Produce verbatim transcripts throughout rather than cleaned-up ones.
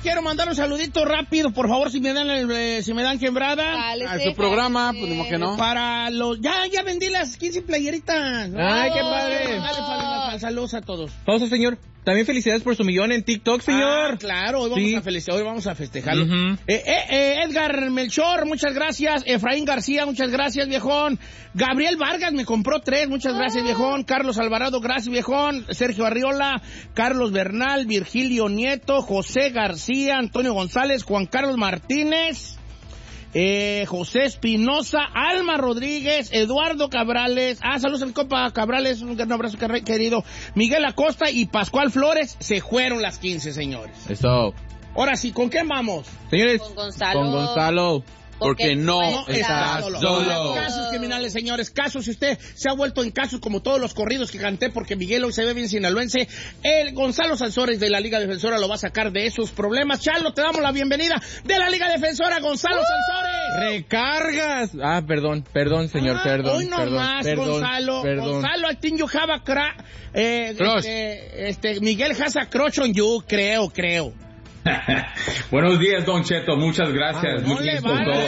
quiero mandar un saludito rápido, por favor, si me dan el, eh, si me dan quebrada. A su programa, pues como que no. Para los, ya, ya vendí las quince playeritas. Ay, qué padre. Dale, saludos a todos. Pausa, señor. También felicidades por su millón en TikTok, señor. Ah, claro, hoy vamos sí. a felicitar, hoy vamos a festejarlo. Uh-huh. eh, eh, eh, Edgar Melchor, muchas gracias. Efraín García, muchas gracias, viejón. Gabriel Vargas me compró tres, muchas gracias, viejón. Carlos Alvarado, gracias, viejón. Sergio Arriola, Carlos Bernal, Virgilio Nieto, José García, Antonio González, Juan Carlos Martínez, eh, José Espinosa, Alma Rodríguez, Eduardo Cabrales, ah, saludos al compa Cabrales, un gran abrazo querido, Miguel Acosta y Pascual Flores. Se fueron las quince, señores. Eso. Ahora sí, ¿con quién vamos? Señores, con Gonzalo. Con Gonzalo. Porque no, no estás solo. solo. Casos criminales, señores, casos, si usted se ha vuelto en casos como todos los corridos que canté, porque Miguel hoy se ve bien sinaloense, el Gonzalo Sansores de la Liga Defensora lo va a sacar de esos problemas. Charlo, te damos la bienvenida de la Liga Defensora, Gonzalo ¡Uh! Sansores. Recargas. Ah, perdón, perdón, señor, ah, perdón. Hoy no perdón, más, perdón, Gonzalo. Perdón. Gonzalo, I think you have a cra eh, este, este, Miguel has a crush on you, creo, creo. Buenos días, Don Cheto, muchas gracias. Ah, no le por todo.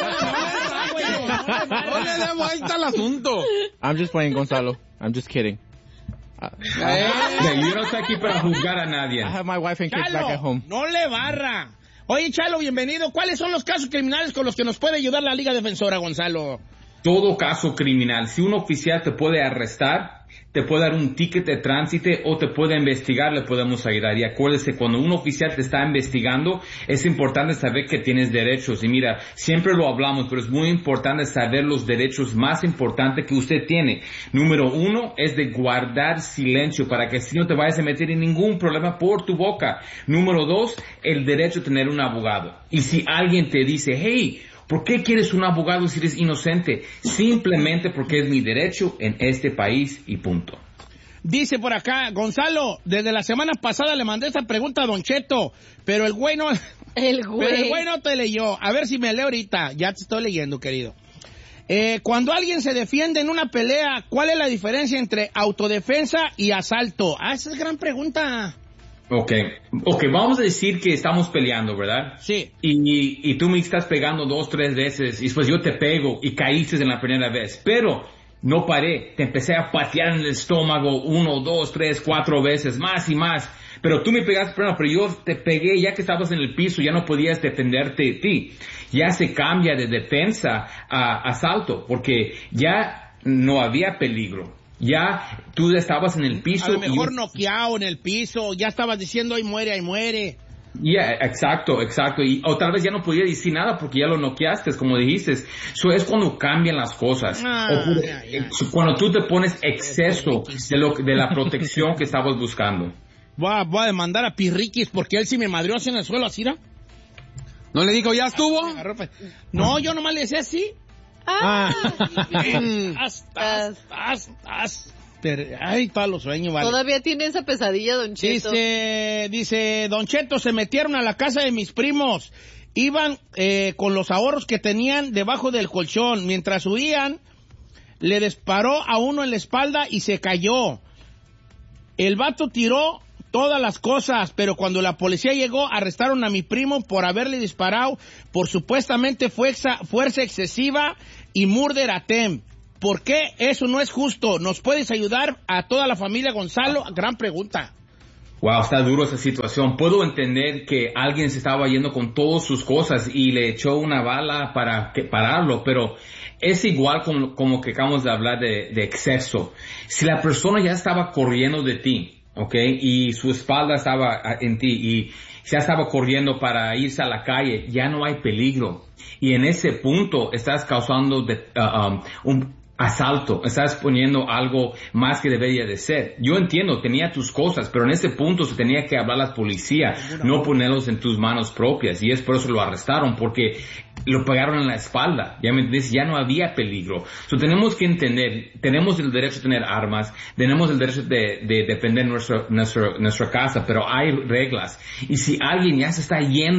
No le dé vuelta al asunto. I'm just playing, Gonzalo. I'm just kidding. Uh, hey, yo no estoy aquí para juzgar a nadie. I have my wife and kids Chalo, back at home. No le barra. Oye, Chalo, bienvenido. ¿Cuáles son los casos criminales con los que nos puede ayudar la Liga Defensora, Gonzalo? Todo caso criminal. Si un oficial te puede arrestar, te puede dar un ticket de tránsito o te puede investigar, le podemos ayudar. Y acuérdese, cuando un oficial te está investigando, es importante saber que tienes derechos. Y mira, siempre lo hablamos, pero es muy importante saber los derechos más importantes que usted tiene. Número uno es de guardar silencio para que así no te vayas a meter en ningún problema por tu boca. Número dos, el derecho a tener un abogado. Y si alguien te dice, hey, ¿por qué quieres un abogado si eres inocente? Simplemente porque es mi derecho en este país y punto. Dice por acá, Gonzalo, desde la semana pasada le mandé esta pregunta a Don Cheto, pero el güey no... El güey. Pero el güey no te leyó. A ver si me leo ahorita. Ya te estoy leyendo, querido. Eh, cuando alguien se defiende en una pelea, ¿cuál es la diferencia entre autodefensa y asalto? Ah, esa es gran pregunta. Ok, ok, vamos a decir que estamos peleando, ¿verdad? Sí. Y, y, y tú me estás pegando dos, tres veces, y después yo te pego y caíste en la primera vez, pero no paré, te empecé a patear en el estómago uno, dos, tres, cuatro veces, más y más, pero tú me pegaste primero, pero yo te pegué ya que estabas en el piso, ya no podías defenderte de ti. Ya se cambia de defensa a asalto, porque ya no había peligro. Ya tú estabas en el piso. A lo mejor y... noqueado en el piso, ya estabas diciendo, ahí muere, ahí muere. Ya, yeah, exacto, exacto. Y, o tal vez ya no podía decir nada porque ya lo noqueaste, como dijiste. Eso es cuando cambian las cosas. Ah, o por, ya, ya. Cuando tú te pones exceso de, lo, de la protección que estabas buscando. Voy a, voy a demandar a Pirriquis porque él sí me madrió así en el suelo, así, ¿no? ¿No le dijo, ya estuvo? No, yo nomás le decía así. Ah. Hasta, hasta, hasta. Ay, todos los sueños, vale. Todavía tiene esa pesadilla, Don Cheto. Dice, dice, Don Cheto, se metieron a la casa de mis primos. Iban eh, con los ahorros que tenían debajo del colchón. Mientras huían, le disparó a uno en la espalda y se cayó. El vato tiró todas las cosas, pero cuando la policía llegó, arrestaron a mi primo por haberle disparado por supuestamente fuerza, fuerza excesiva y murder attempt. ¿Por qué eso no es justo? ¿Nos puedes ayudar a toda la familia, Gonzalo? Gran pregunta. Wow, está duro esa situación. Puedo entender que alguien se estaba yendo con todas sus cosas y le echó una bala para que pararlo, pero es igual como, como que acabamos de hablar de, de exceso. Si la persona ya estaba corriendo de ti, ¿ok? Y su espalda estaba en ti y ya estaba corriendo para irse a la calle, ya no hay peligro. Y en ese punto estás causando de, uh, um, un asalto, estás poniendo algo más que debería de ser. Yo entiendo, tenía tus cosas, pero en ese punto se tenía que hablar a la policía, no ponerlos en tus manos propias, y es por eso lo arrestaron, porque lo pegaron en la espalda, ya me entiendes, ya no había peligro. So, tenemos que entender, tenemos el derecho a tener armas, tenemos el derecho de, de defender nuestra, nuestra, nuestra casa, pero hay reglas, y si alguien ya se está yendo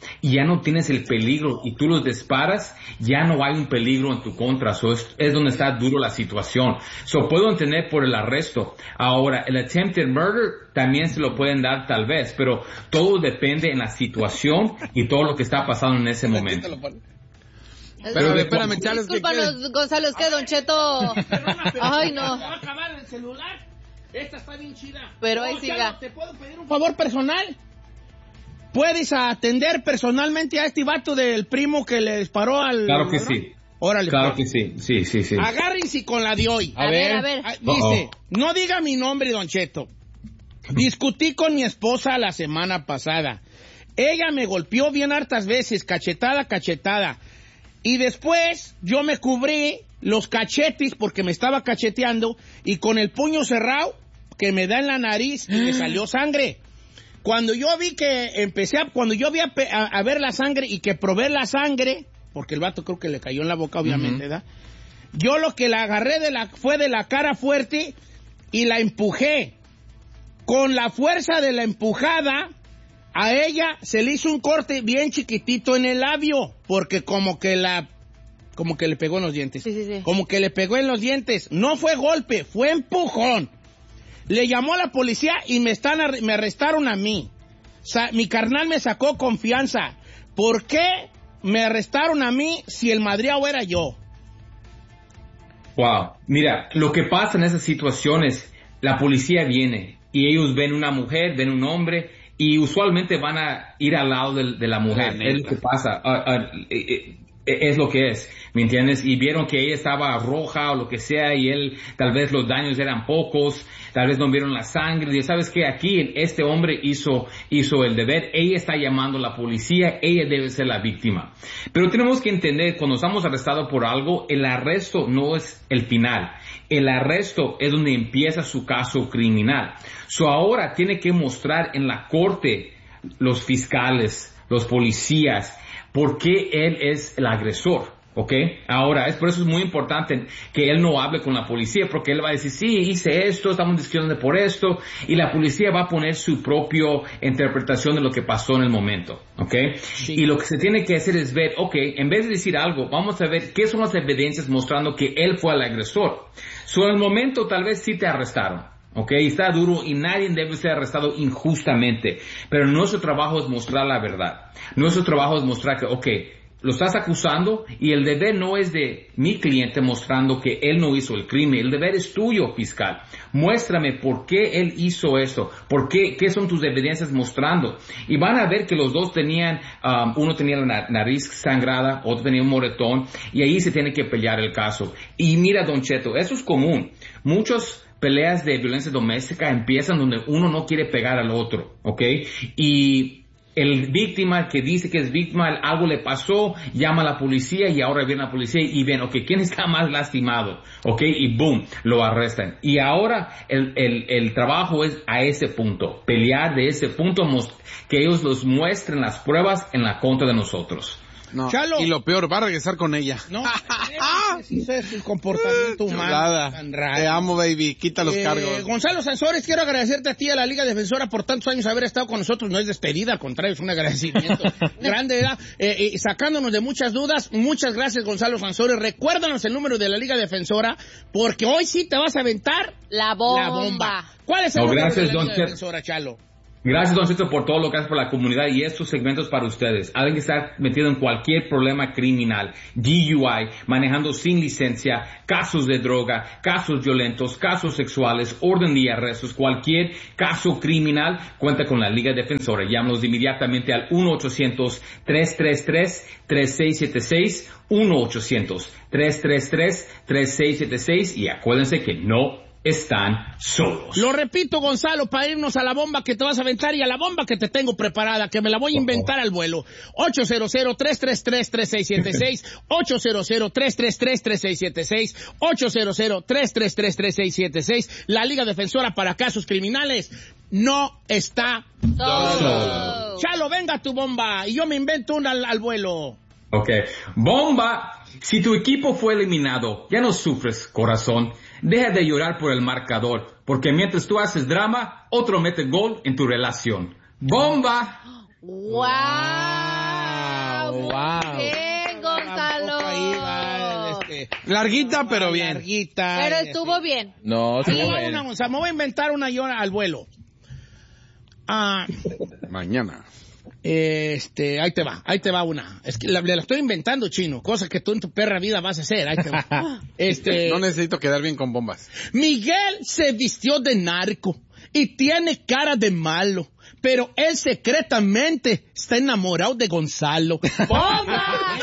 y ya no tienes el peligro y tú los disparas, ya no hay un peligro en tu contra. So es, es donde está duro la situación. So puedo entender por el arresto. Ahora, el attempted murder también se lo pueden dar tal vez, pero todo depende en la situación y todo lo que está pasando en ese momento. Espérame, espérame, Charles. Discúlpanos, Gonzalo, es que Don Cheto... Ay, no. ¿Se va a acabar el celular? Esta está bien chida. Pero ahí oh, siga. Chalo, ¿te puedo pedir un favor personal? ¿Puedes atender personalmente a este vato del primo que le disparó al... Claro que sí. Órale. Claro pues. que sí, sí, sí, sí. Agárrense con la de hoy. A, a ver, a ver. Ah, dice, Uh-oh. No diga mi nombre, Don Cheto. Discutí con mi esposa la semana pasada. Ella me golpeó bien hartas veces, cachetada, cachetada. Y después yo me cubrí los cachetes porque me estaba cacheteando y con el puño cerrado que me da en la nariz y me salió sangre. Cuando yo vi que empecé a, cuando yo vi a, a, a ver la sangre y que probé la sangre, porque el vato creo que le cayó en la boca obviamente, ¿verdad? Uh-huh. Yo lo que la agarré de la, fue de la cara fuerte y la empujé. Con la fuerza de la empujada, a ella se le hizo un corte bien chiquitito en el labio, porque como que la, como que le pegó en los dientes. Sí, sí, sí. Como que le pegó en los dientes. No fue golpe, fue empujón. Le llamó a la policía y me están, me arrestaron a mí. Sa- mi carnal me sacó confianza. ¿Por qué me arrestaron a mí si el madreado era yo? Wow. Mira, lo que pasa en esas situaciones, la policía viene y ellos ven una mujer, ven un hombre y usualmente van a ir al lado de, de la mujer. La es lo que pasa. Uh, uh, eh, es lo que es, ¿me entiendes? Y vieron que ella estaba roja o lo que sea y él, tal vez los daños eran pocos, tal vez no vieron la sangre. Y sabes que aquí este hombre hizo, hizo el deber, ella está llamando a la policía, ella debe ser la víctima. Pero tenemos que entender, cuando estamos arrestados por algo, el arresto no es el final. El arresto es donde empieza su caso criminal. So ahora tiene que mostrar en la corte los fiscales, los policías, por qué él es el agresor, ¿ok? Ahora, es por eso es muy importante que él no hable con la policía, porque él va a decir, sí, hice esto, estamos discutiendo por esto, y la policía va a poner su propia interpretación de lo que pasó en el momento, ¿ok? Sí. Y lo que se tiene que hacer es ver, ok, en vez de decir algo, vamos a ver qué son las evidencias mostrando que él fue el agresor. So, en el momento, tal vez sí te arrestaron. Ok, está duro y nadie debe ser arrestado injustamente, pero nuestro trabajo es mostrar la verdad. Nuestro trabajo es mostrar que, ok, lo estás acusando y el deber no es de mi cliente mostrando que él no hizo el crimen, el deber es tuyo, fiscal. Muéstrame por qué él hizo eso, por qué, qué son tus evidencias mostrando. Y van a ver que los dos tenían, um, uno tenía la nariz sangrada, otro tenía un moretón, y ahí se tiene que pelear el caso. Y mira, Don Cheto, eso es común. Muchos peleas de violencia doméstica empiezan donde uno no quiere pegar al otro, ¿ok? Y el víctima que dice que es víctima, algo le pasó, llama a la policía y ahora viene la policía y ven, ok, ¿quién está más lastimado? Ok, y boom, lo arrestan. Y ahora el, el, el trabajo es a ese punto, pelear de ese punto, que ellos los muestren las pruebas en la contra de nosotros. No. Chalo. Y lo peor, va a regresar con ella. No, ese es el comportamiento humano tan raro. Te amo, baby. Quita los eh, cargos. Gonzalo Sansores, quiero agradecerte a ti, a la Liga Defensora, por tantos años haber estado con nosotros. No es despedida, al contrario, es un agradecimiento grande, ¿verdad? Eh, eh, sacándonos de muchas dudas. Muchas gracias, Gonzalo Sansores. Recuérdanos el número de la Liga Defensora, porque hoy sí te vas a aventar la bomba. La bomba. ¿Cuál es el no, número gracias, de la Liga Don Defensora, Chalo? Gracias, Don Cito, por todo lo que haces por la comunidad y estos segmentos para ustedes. Alguien que está metido en cualquier problema criminal, D U I, manejando sin licencia, casos de droga, casos violentos, casos sexuales, orden de arrestos, cualquier caso criminal, cuenta con la Liga Defensora. Llámanos inmediatamente al uno ochocientos, tres tres tres, tres seis siete seis, uno ochocientos, tres tres tres, tres seis siete seis y acuérdense que no están solos. Lo repito, Gonzalo, para irnos a la bomba que te vas a aventar y a la bomba que te tengo preparada, que me la voy a inventar al vuelo. ocho cero cero, tres tres tres, tres seis siete seis, ocho cero cero, tres tres tres, tres seis siete seis, ocho cero cero, tres tres tres, tres seis siete seis. La Liga Defensora para Casos Criminales no está solo. Chalo, venga tu bomba y yo me invento una al, al vuelo. Ok. Bomba, si tu equipo fue eliminado, ya no sufres, corazón. Deja de llorar por el marcador, porque mientras tú haces drama, otro mete gol en tu relación. ¡Bomba! ¡Wow! wow. Bien, Gonzalo. Ahí va, este, Larguita, pero bien. Larguita. Pero estuvo bien. No, Sí, sí, una, o sea, me voy a inventar una yo al vuelo. Ah, Mañana. este, ahí te va, ahí te va una. Es que la, la estoy inventando, Chino, cosa que tú en tu perra vida vas a hacer. Ahí te va. Este, No necesito quedar bien con bombas. Miguel se vistió de narco y tiene cara de malo, pero él secretamente está enamorado de Gonzalo. ¡Bomba!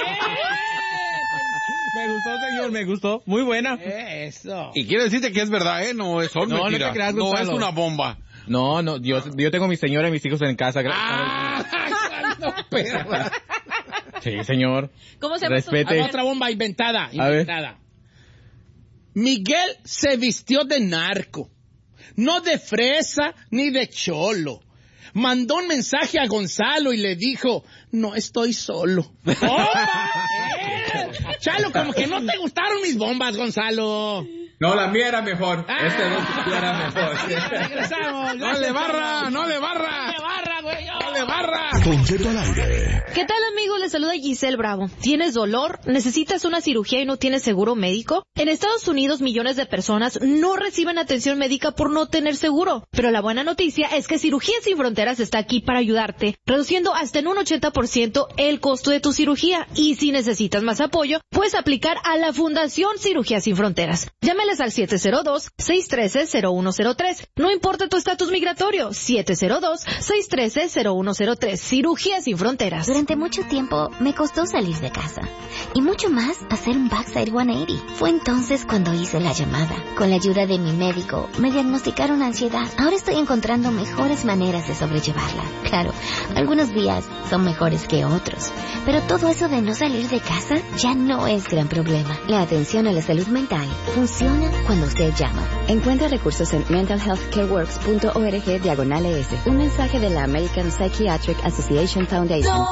Me gustó, señor, me gustó. Muy buena. Eso. Y quiero decirte que es verdad, ¿eh? No, es No, no mentira. te creas, No, es Gonzalo. una bomba. No, no, yo, yo tengo mi señora y mis hijos en casa. ¡Ah! No, perra. Sí, señor. ¿Cómo se llama? Respete. Ah, otra bomba inventada, A ver. inventada. Miguel se vistió de narco, no de fresa ni de cholo. Mandó un mensaje a Gonzalo y le dijo, no estoy solo. ¡Bomba! ¡Eh! Chalo, como que no te gustaron mis bombas, Gonzalo. No, la mía era mejor. Ah. Este dos era mejor. Regresamos. ¡No le barra! ¡No le barra! ¡No le barra, güey! ¡No le barra! Don Cheto al aire. ¿Qué tal, amigos? Les saluda Giselle Bravo. ¿Tienes dolor? ¿Necesitas una cirugía y no tienes seguro médico? En Estados Unidos, millones de personas no reciben atención médica por no tener seguro. Pero la buena noticia es que Cirugías Sin Fronteras está aquí para ayudarte, reduciendo hasta en un ochenta por ciento el costo de tu cirugía. Y si necesitas más apoyo, puedes aplicar a la Fundación Cirugías Sin Fronteras. Llámales al siete cero dos, seis uno tres, cero uno cero tres. No importa tu estatus migratorio, siete cero dos, seis uno tres, cero uno cero tres. Cirugías Sin Fronteras. Durante mucho tiempo me costó salir de casa. Y mucho más hacer un backside ciento ochenta. Fue entonces cuando hice la llamada. Con la ayuda de mi médico, me diagnosticaron ansiedad. Ahora estoy encontrando mejores maneras de sobrellevarla. Claro, algunos días son mejores que otros. Pero todo eso de no salir de casa ya no es gran problema. La atención a la salud mental funciona cuando usted llama. Encuentra recursos en mental health care works punto org diagonal es. Un mensaje de la American Psychiatric Association Foundation.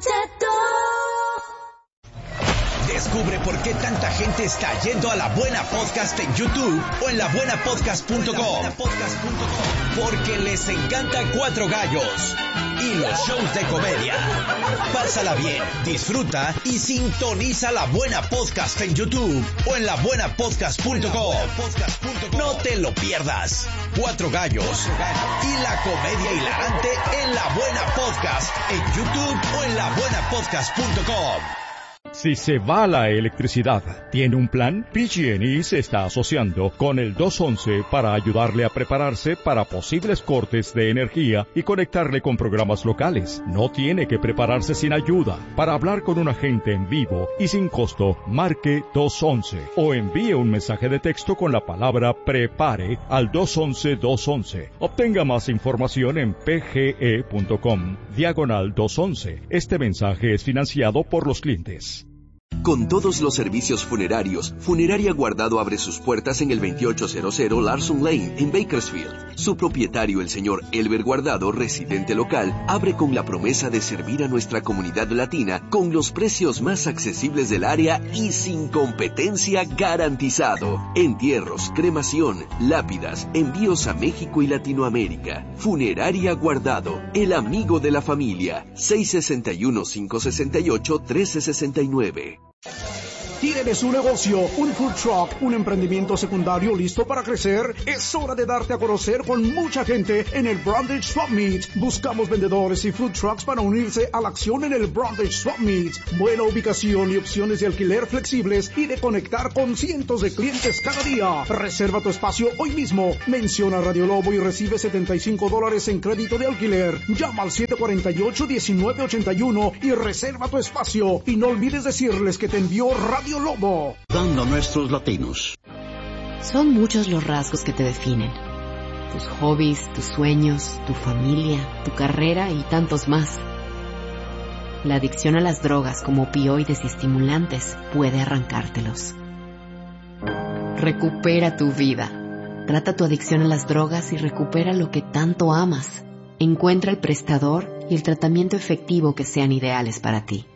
Descubre por qué tanta gente está yendo a La Buena Podcast en YouTube o en la buena podcast punto com. Porque les encanta Cuatro Gallos y los shows de comedia. Pásala bien, disfruta y sintoniza La Buena Podcast en YouTube o en la buena podcast punto com. No te lo pierdas. Cuatro Gallos y la comedia hilarante en La Buena Podcast en YouTube o en la buena podcast punto com. Si se va la electricidad, ¿tiene un plan? P G and E se está asociando con el dos once para ayudarle a prepararse para posibles cortes de energía y conectarle con programas locales. No tiene que prepararse sin ayuda. Para hablar con un agente en vivo y sin costo, marque dos once o envíe un mensaje de texto con la palabra prepare al dos once dos once. Obtenga más información en pge punto com diagonal dos once. Este mensaje es financiado por los clientes. Con todos los servicios funerarios, Funeraria Guardado abre sus puertas en el veintiocho cero cero Larson Lane, en Bakersfield. Su propietario, el señor Elber Guardado, residente local, abre con la promesa de servir a nuestra comunidad latina con los precios más accesibles del área y sin competencia garantizado. Entierros, cremación, lápidas, envíos a México y Latinoamérica. Funeraria Guardado, el amigo de la familia. seis seis uno, cinco seis ocho, uno tres seis nueve. ¿Tienes un negocio, un food truck, un emprendimiento secundario listo para crecer? Es hora de darte a conocer con mucha gente en el Brundage Swap Meet. Buscamos vendedores y food trucks para unirse a la acción en el Brundage Swap Meet. Buena ubicación y opciones de alquiler flexibles y de conectar con cientos de clientes cada día. Reserva tu espacio hoy mismo. Menciona Radio Lobo y recibe setenta y cinco dólares en crédito de alquiler. Llama al siete cuatro ocho, uno nueve ocho uno y reserva tu espacio. Y no olvides decirles que te envió Radio Lobo. Dando a nuestros latinos. Son muchos los rasgos que te definen. Tus hobbies, tus sueños, tu familia, tu carrera y tantos más. La adicción a las drogas como opioides y estimulantes puede arrancártelos. Recupera tu vida. Trata tu adicción a las drogas y recupera lo que tanto amas. Encuentra el prestador y el tratamiento efectivo que sean ideales para ti.